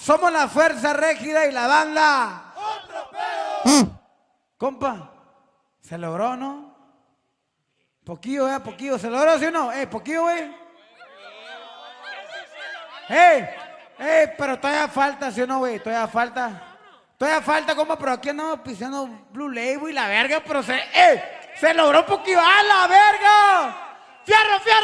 Somos la fuerza rígida y la banda. ¡Otro pedo! Compa, ¿se logró, no? Poquillo, poquillo. ¿Se logró, sí o no? Poquillo, güey. Pero todavía falta, ¿sí o no, güey? Todavía falta, compa, pero aquí andamos pisando Blue Label y la verga, pero se logró un poquillo. ¡A la verga! ¡Fierro, fierro!